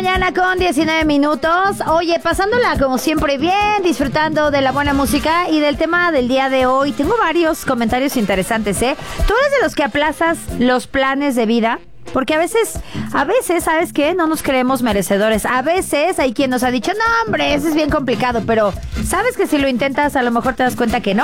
mañana con 19 minutos. Oye, pasándola como siempre bien, disfrutando de la buena música y del tema del día de hoy. Tengo varios comentarios interesantes, ¿eh? ¿Tú eres de los que aplazas los planes de vida? Porque a veces, ¿sabes qué? No nos creemos merecedores. A veces hay quien nos ha dicho, no, hombre, eso es bien complicado. Pero, ¿sabes que si lo intentas a lo mejor te das cuenta que no?